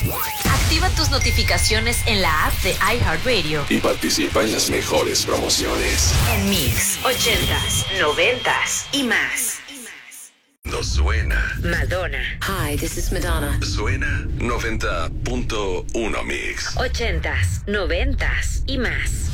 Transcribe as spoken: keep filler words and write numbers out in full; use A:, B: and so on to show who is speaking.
A: Activa tus notificaciones en la app de iHeartRadio
B: y participa en las mejores promociones.
A: En Mix, ochentas, noventas y más.
B: No suena.
A: Madonna. Hi, this is Madonna.
B: Suena noventa punto uno Mix.
A: Ochentas, noventas y más.